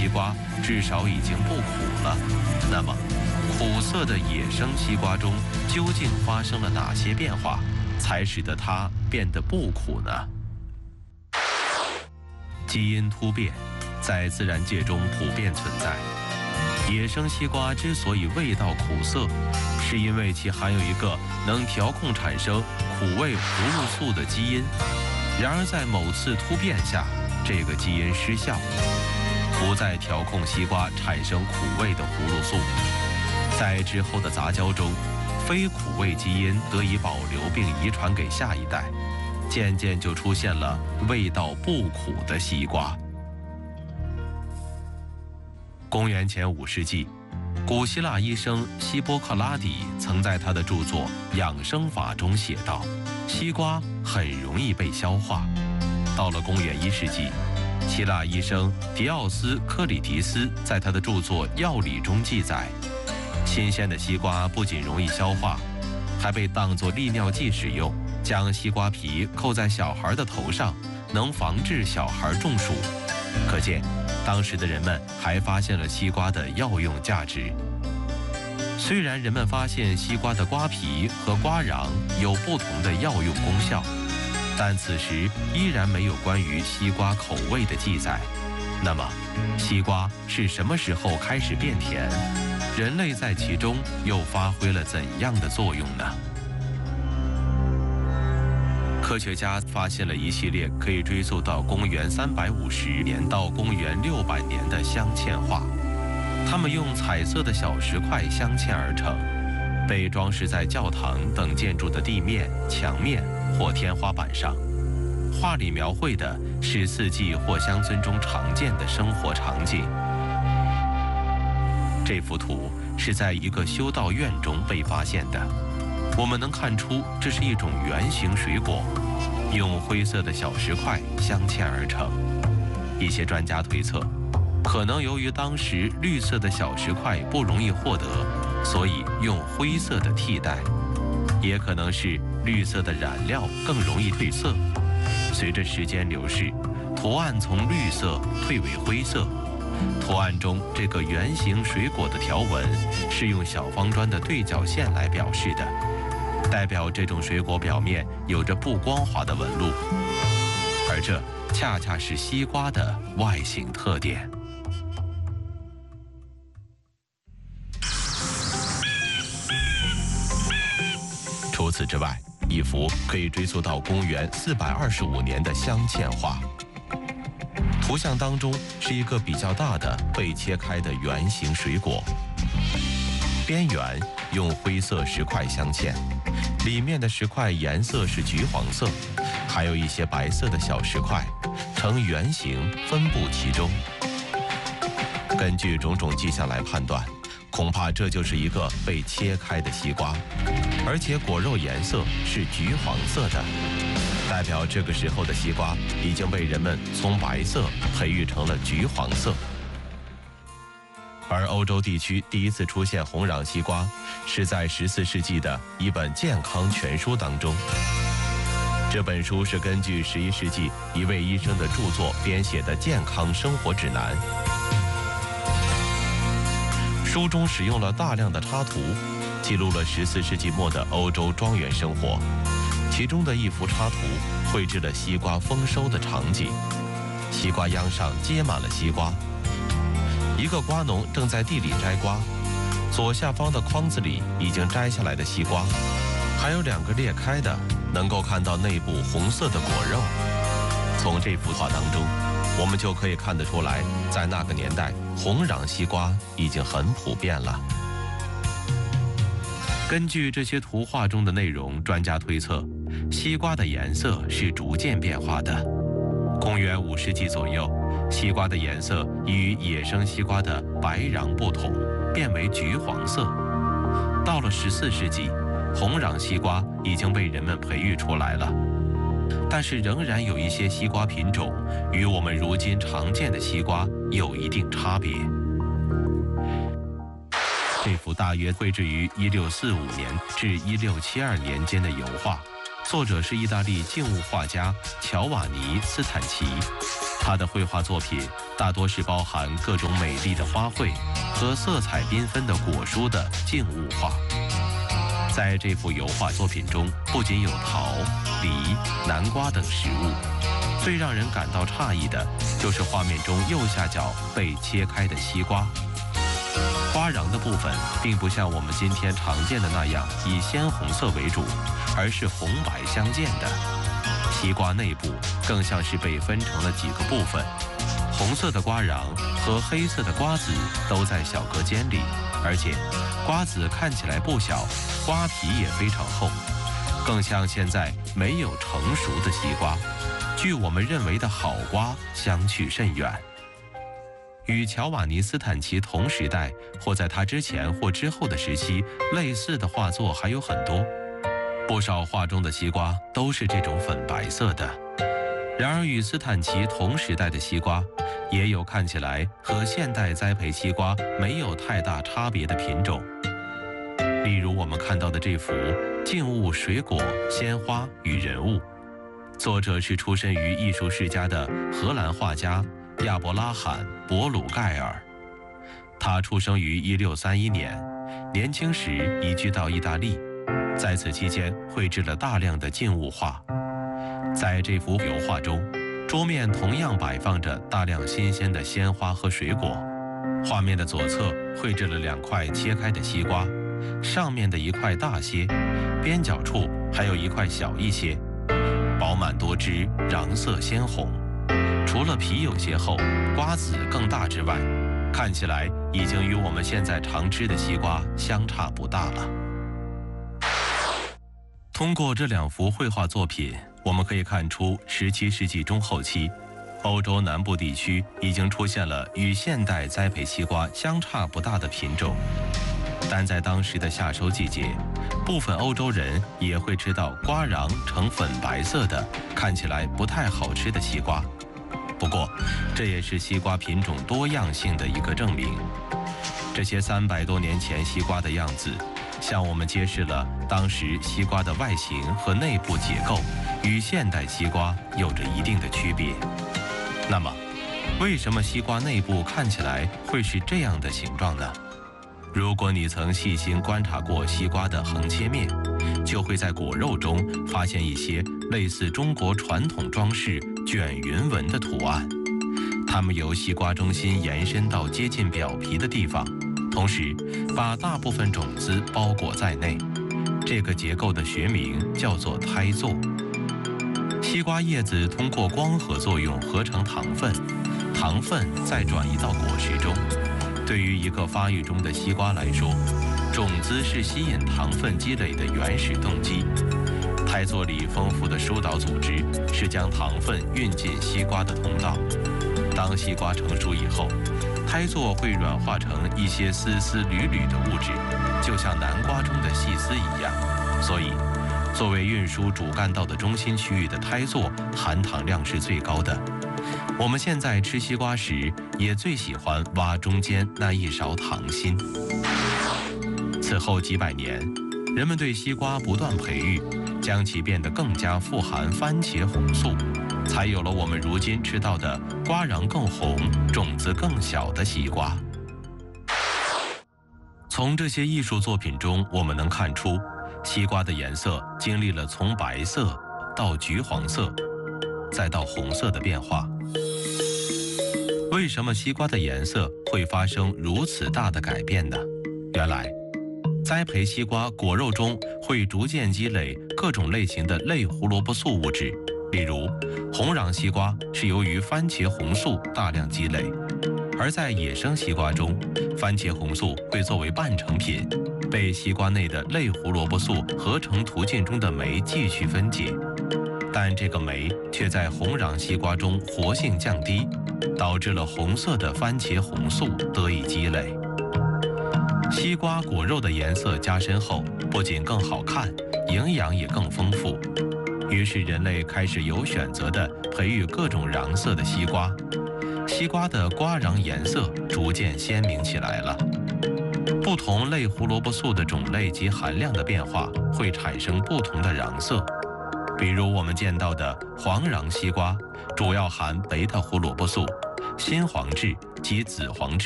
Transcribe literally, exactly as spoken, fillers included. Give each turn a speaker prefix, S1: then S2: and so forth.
S1: 西瓜至少已经不苦了。那么，苦涩的野生西瓜中究竟发生了哪些变化，才使得它变得不苦呢？基因突变在自然界中普遍存在。野生西瓜之所以味道苦涩，是因为其含有一个能调控产生苦味葫芦素的基因。然而在某次突变下，这个基因失效，不再调控西瓜产生苦味的葫芦素。在之后的杂交中，非苦味基因得以保留并遗传给下一代，渐渐就出现了味道不苦的西瓜。公元前五世纪，古希腊医生希波克拉底曾在他的著作《养生法》中写道，西瓜很容易被消化。到了公元一世纪，希腊医生狄奥斯科里提斯在他的著作《药理》中记载，新鲜的西瓜不仅容易消化，还被当作利尿剂使用。将西瓜皮扣在小孩的头上，能防治小孩中暑。可见，当时的人们还发现了西瓜的药用价值。虽然人们发现西瓜的瓜皮和瓜瓤有不同的药用功效，但此时依然没有关于西瓜口味的记载。那么，西瓜是什么时候开始变甜？人类在其中又发挥了怎样的作用呢？科学家发现了一系列可以追溯到公元三百五十年到公元六百年的镶嵌画，它们用彩色的小石块镶嵌而成，被装饰在教堂等建筑的地面、墙面或天花板上。画里描绘的是四季或乡村中常见的生活场景。这幅图是在一个修道院中被发现的。我们能看出这是一种圆形水果，用灰色的小石块镶嵌而成。一些专家推测，可能由于当时绿色的小石块不容易获得，所以用灰色的替代；也可能是绿色的染料更容易褪色。随着时间流逝，图案从绿色退为灰色。图案中这个圆形水果的条纹是用小方砖的对角线来表示的，代表这种水果表面有着不光滑的纹路，而这恰恰是西瓜的外形特点。除此之外，一幅可以追溯到公元四百二十五年的镶嵌画。图像当中是一个比较大的被切开的圆形水果，边缘用灰色石块镶嵌，里面的石块颜色是橘黄色，还有一些白色的小石块呈圆形分布其中。根据种种迹象来判断，恐怕这就是一个被切开的西瓜，而且果肉颜色是橘黄色的，代表这个时候的西瓜已经被人们从白色培育成了橘黄色。而欧洲地区第一次出现红瓤西瓜，是在十四世纪的一本健康全书当中。这本书是根据十一世纪一位医生的著作编写的健康生活指南。书中使用了大量的插图，记录了十四世纪末的欧洲庄园生活。其中的一幅插图绘制了西瓜丰收的场景，西瓜秧上结满了西瓜，一个瓜农正在地里摘瓜，左下方的筐子里已经摘下来的西瓜，还有两个裂开的，能够看到内部红色的果肉。从这幅画当中，我们就可以看得出来，在那个年代，红瓤西瓜已经很普遍了。根据这些图画中的内容，专家推测，西瓜的颜色是逐渐变化的。公元五世纪左右，西瓜的颜色已与野生西瓜的白瓤不同，变为橘黄色。到了十四世纪，红瓤西瓜已经被人们培育出来了，但是仍然有一些西瓜品种与我们如今常见的西瓜有一定差别。这幅大约绘制于一六四五年至一六七二年间的油画，作者是意大利静物画家乔瓦尼·斯坦奇。 他的绘画作品大多是包含各种美丽的花卉和色彩缤纷的果蔬的静物画。在这幅油画作品中，不仅有桃、梨、南瓜等食物，最让人感到诧异的就是画面中右下角被切开的西瓜。瓜瓤的部分并不像我们今天常见的那样以鲜红色为主，而是红白相间的。西瓜内部更像是被分成了几个部分，红色的瓜瓤和黑色的瓜子都在小隔间里，而且瓜子看起来不小，瓜皮也非常厚，更像现在没有成熟的西瓜，距我们认为的好瓜相去甚远。与乔瓦尼·斯坦奇同时代或在他之前或之后的时期类似的画作还有很多，不少画中的西瓜都是这种粉白色的。然而与斯坦奇同时代的西瓜也有看起来和现代栽培西瓜没有太大差别的品种，例如我们看到的这幅静物水果鲜花与人物，作者是出身于艺术世家的荷兰画家亚伯拉罕·博鲁盖尔。他出生于一六三一年，年轻时移居到意大利，在此期间绘制了大量的静物画。在这幅油画中，桌面同样摆放着大量新鲜的鲜花和水果。画面的左侧绘制了两块切开的西瓜，上面的一块大些，边角处还有一块小一些，饱满多汁，瓤色鲜红。除了皮有些厚，瓜子更大之外，看起来已经与我们现在常吃的西瓜相差不大了。通过这两幅绘画作品，我们可以看出十七世纪中后期，欧洲南部地区已经出现了与现代栽培西瓜相差不大的品种。但在当时的夏收季节，部分欧洲人也会吃到瓜瓤呈粉白色的，看起来不太好吃的西瓜。不过，这也是西瓜品种多样性的一个证明。这些三百多年前西瓜的样子，向我们揭示了当时西瓜的外形和内部结构与现代西瓜有着一定的区别。那么，为什么西瓜内部看起来会是这样的形状呢？如果你曾细心观察过西瓜的横切面，就会在果肉中发现一些类似中国传统装饰卷云纹的图案，它们由西瓜中心延伸到接近表皮的地方，同时把大部分种子包裹在内。这个结构的学名叫做胎座。西瓜叶子通过光合作用合成糖分，糖分再转移到果实中。对于一个发育中的西瓜来说，种子是吸引糖分积累的原始动机。胎座里丰富的疏导组织是将糖分运进西瓜的通道。当西瓜成熟以后，胎座会软化成一些丝丝缕缕的物质，就像南瓜中的细丝一样。所以，作为运输主干道的中心区域的胎座含糖量是最高的。我们现在吃西瓜时，也最喜欢挖中间那一勺糖心。此后几百年，人们对西瓜不断培育，将其变得更加富含番茄红素，才有了我们如今吃到的瓜瓤更红、种子更小的西瓜。从这些艺术作品中，我们能看出，西瓜的颜色经历了从白色到橘黄色，再到红色的变化。为什么西瓜的颜色会发生如此大的改变呢？原来，栽培西瓜果肉中会逐渐积累各种类型的类胡萝卜素物质，例如红瓤西瓜是由于番茄红素大量积累，而在野生西瓜中，番茄红素会作为半成品，被西瓜内的类胡萝卜素合成途径中的酶继续分解，但这个酶却在红瓤西瓜中活性降低，导致了红色的番茄红素得以积累。西瓜果肉的颜色加深后，不仅更好看，营养也更丰富。于是人类开始有选择地培育各种瓤色的西瓜，西瓜的瓜瓤颜色逐渐鲜明起来了。不同类胡萝卜素的种类及含量的变化会产生不同的瓤色。 比如我们见到的黄瓤西瓜，主要含贝塔胡萝卜素、新黄质及紫黄质。